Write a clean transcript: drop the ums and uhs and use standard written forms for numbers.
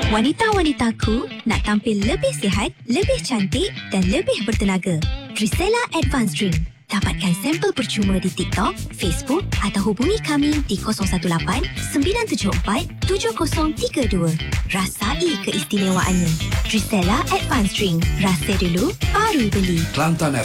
Wanita-wanitaku nak tampil lebih sihat, lebih cantik dan lebih bertenaga. Trisella Advanced Drink. Dapatkan sampel percuma di TikTok, Facebook atau hubungi kami di 018-974-7032. Rasai keistimewaannya. Trisella Advanced Drink. Rasa dulu, baru beli. Kelantan